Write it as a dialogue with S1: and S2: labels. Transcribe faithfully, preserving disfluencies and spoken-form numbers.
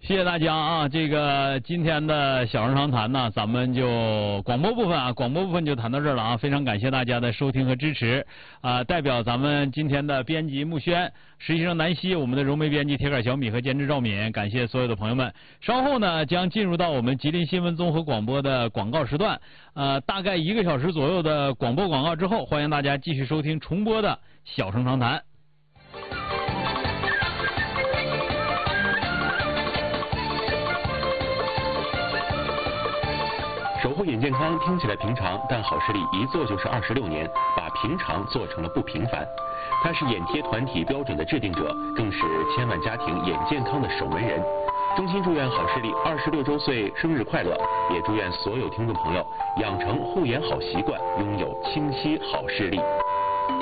S1: 谢谢大家啊！这个今天的小声长谈呢，咱们就广播部分啊，广播部分就谈到这儿了啊！非常感谢大家的收听和支持啊！代表咱们今天的编辑木轩、实习生南希、我们的融媒编辑铁杆小米和监制赵敏，感谢所有的朋友们。稍后呢，将进入到我们吉林新闻综合广播的广告时段，呃，大概一个小时左右的广播广告之后，欢迎大家继续收听重播的小声长谈。
S2: 守护眼健康听起来平常，但好视力一做就是二十六年，把平常做成了不平凡。他是眼贴团体标准的制定者，更是千万家庭眼健康的守门人。衷心祝愿好视力二十六周岁生日快乐，也祝愿所有听众朋友养成护眼好习惯，拥有清晰好视力。